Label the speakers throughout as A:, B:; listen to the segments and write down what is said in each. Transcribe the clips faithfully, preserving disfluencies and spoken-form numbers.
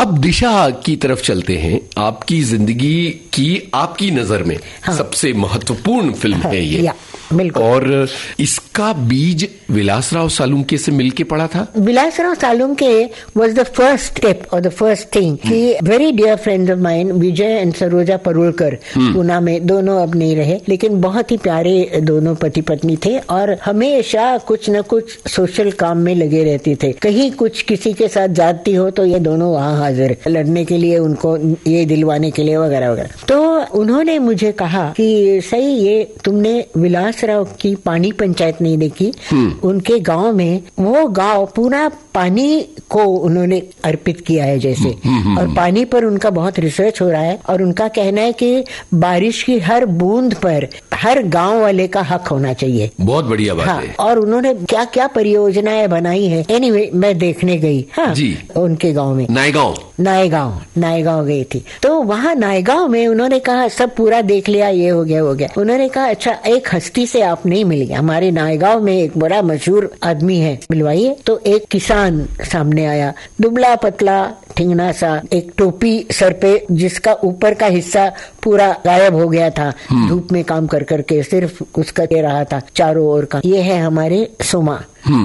A: अब दिशा की तरफ चलते हैं। आपकी जिंदगी की आपकी नजर में हाँ। सबसे महत्वपूर्ण फिल्म हाँ, है ये,
B: बिल्कुल।
A: और इसका बीज विलासराव सालुंके से मिलके पड़ा था।
B: Vilasrao Salunke was the first step or the first thing कि very dear friends of mine Vijay and Saroja परुलकर Poona में, दोनों अब नहीं रहे, लेकिन बहुत ही प्यारे दोनों पति पत्नी थे और हमेशा कुछ न कुछ सोशल काम में लगे रहते थे। कहीं कुछ किसी के साथ जाती हो तो ये दोनों वहाँ हाजिर लड़ने के लिए, उनको ये दिलवाने के लिए वगैरह वगैरह। तो उन्होंने मुझे कहा कि सही, ये तुमने विलासराव की पानी पंचायत नहीं देखी, उनके गांव में वो गांव पूरा पानी को उन्होंने अर्पित किया है जैसे, और पानी पर उनका बहुत रिसर्च हो रहा है और उनका कहना है कि बारिश की हर बूंद पर हर गांव वाले का हक होना चाहिए।
A: बहुत बढ़िया बात
B: हाँ,
A: है।
B: और उन्होंने क्या क्या परियोजनाएं बनाई है। एनीवे anyway, मैं देखने गई हाँ
A: जी,
B: उनके गांव में,
A: नायगांव
B: नायगांव नायगांव गई थी। तो वहाँ नायगांव में उन्होंने कहा सब पूरा देख लिया, ये हो गया हो गया। उन्होंने कहा अच्छा एक हस्ती से आप नहीं मिल गया, हमारे नायगांव में एक बड़ा मशहूर आदमी है, मिलवाइए। तो एक किसान सामने आया, दुबला पतला ठिंगना सा, एक टोपी सर पे जिसका ऊपर का हिस्सा पूरा गायब हो गया था, धूप में काम कर करके सिर्फ उसका दे रहा था चारों ओर का। ये है हमारे सोमा।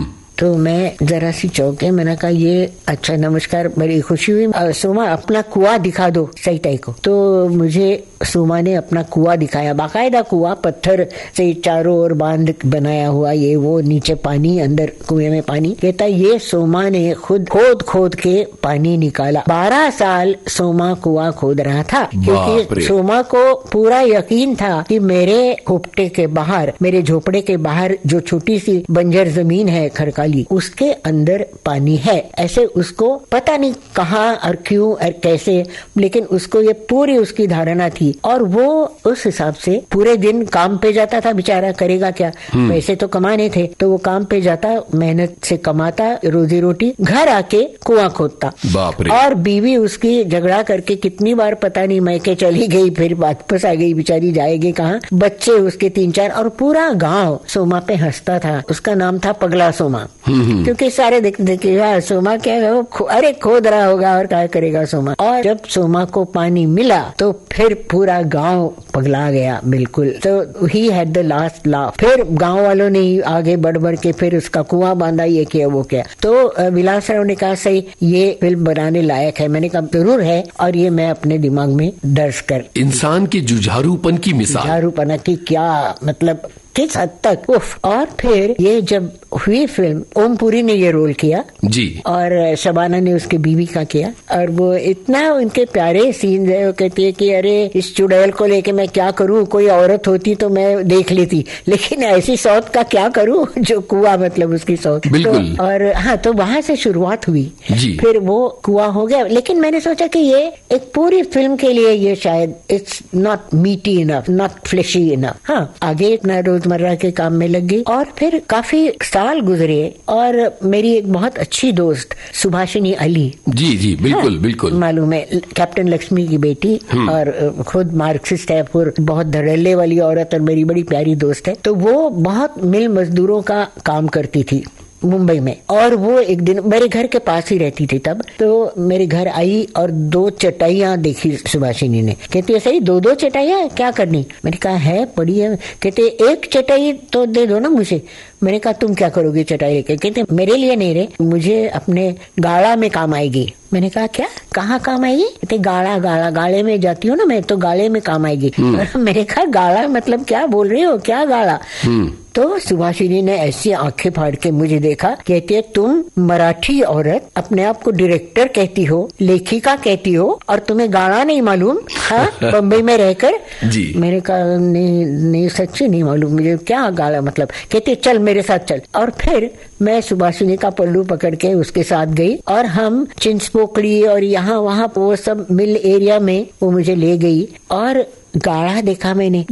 B: तो मैं जरा सी चौंके, मैंने कहा ये अच्छा नमस्कार, बड़ी खुशी हुई। सोमा अपना कुआं दिखा दो सही टाइप को। तो मुझे सोमा ने अपना कुआं दिखाया, बाकायदा कुआं, पत्थर से चारों ओर बांध बनाया हुआ, ये वो नीचे पानी, अंदर कुएं में पानी। कहता ये सोमा ने खुद खोद खोद के पानी निकाला। बारह साल सोमा कुआं खोद रहा था, क्योंकि सोमा को पूरा यकीन था कि मेरे खोपटे के बाहर, मेरे झोपड़े के बाहर जो छोटी सी बंजर जमीन है खड़काली, उसके अंदर पानी है। ऐसे उसको पता नहीं कहाँ और क्यों और कैसे, लेकिन उसको ये पूरी उसकी धारणा थी। और वो उस हिसाब से पूरे दिन काम पे जाता था, बेचारा करेगा क्या, पैसे तो कमाने थे, तो वो काम पे जाता, मेहनत से कमाता रोजी रोटी, घर आके कुआं खोदता। और बीवी उसकी झगड़ा करके कितनी बार पता नहीं मैके चली गई, फिर वापस आ गई, बेचारी जाएगी कहाँ। बच्चे उसके तीन चार, और पूरा गांव सोमा पे हंसता था। उसका नाम था पगला सोमा, क्योंकि सारे देख देखे यार सोमा क्या है, वो खो, अरे खोद रहा होगा और क्या करेगा सोमा। और जब सोमा को पानी मिला तो फिर पूरा गांव पगला गया बिल्कुल। तो he had the last laugh. फिर गांव वालों ने आगे बढ़ बढ़ के फिर उसका कुआं बांधा, ये किया वो किया। तो विलासराव ने कहा सही ये फिल्म बनाने लायक है। मैंने कहा जरूर है, और ये मैं अपने दिमाग में दर्ज कर।
A: इंसान के जुझारूपन की मिसाल,
B: जुझारूपन की क्या मतलब किस हद तक, उफ। और फिर ये जब हुई फिल्म, ओमपुरी ने ये रोल किया
A: जी, और
B: शबाना ने उसके बीवी का किया, और वो इतना उनके प्यारे सीन है। वो कहती है कि अरे इस चुड़ैल को लेके मैं क्या करूं, कोई औरत होती तो मैं देख लेती, लेकिन ऐसी सौत का क्या करूं जो कुआं, मतलब उसकी सौत।
A: बिल्कुल।
B: तो, और हाँ, तो वहां से शुरुआत हुई
A: जी।
B: फिर वो कुआं हो गया, लेकिन मैंने सोचा कि ये एक पूरी फिल्म के लिए ये शायद इट्स नॉट मीटी इनफ, नॉट फ्लेशी इनफ। हाँ, आगे इतना रोजमर्रा के काम में लग गई, और फिर काफी साल गुजरे, और मेरी एक बहुत अच्छी दोस्त सुभाषिनी अली,
A: जी जी बिल्कुल हाँ, बिल्कुल
B: मालूम है, कैप्टन लक्ष्मी की बेटी, और खुद मार्क्सिस्ट है, फिर बहुत धड़ल्ले वाली औरत, और मेरी बड़ी प्यारी दोस्त है। तो वो बहुत मिल मजदूरों का काम करती थी मुंबई में, और वो एक दिन मेरे घर के पास ही रहती थी तब। तो मेरे घर आई और दो चटाइयां देखी सुभाषिनी ने। कहती है सही दो दो चटाइयां क्या करनी? मैंने कहा है पड़ी है। कहते एक चटाई तो दे दो ना मुझे। मैंने कहा तुम क्या करोगे चटाई लेके? कहते मेरे लिए नहीं रे, मुझे अपने गाड़ा में काम आएगी। मैंने कहा क्या, कहाँ काम आएगी? कहते गाड़ा गाड़ा गाड़े में जाती हूँ ना मैं, तो गाड़े में काम आएगी। मैंने कहा गाड़ा मतलब क्या बोल रही हो, क्या गाड़ा? तो सुभाषिनी ने ऐसी आंखें फाड़ के मुझे देखा, कहती है तुम मराठी औरत अपने आप को डायरेक्टर कहती हो, लेखिका कहती हो, और तुम्हें गाड़ा नहीं मालूम? हाँ, बम्बई में रहकर। जी। मैंने कहा नहीं नहीं सच्ची नहीं मालूम मुझे, क्या गाड़ा मतलब? कहते चल मेरे साथ चल। और फिर मैं सुभाषिनी का पल्लू पकड़ के उसके साथ गई, और हम चिंचपोकड़ी और यहाँ वहाँ वो सब मिल एरिया में वो मुझे ले गई, और गाड़ा देखा मैंने।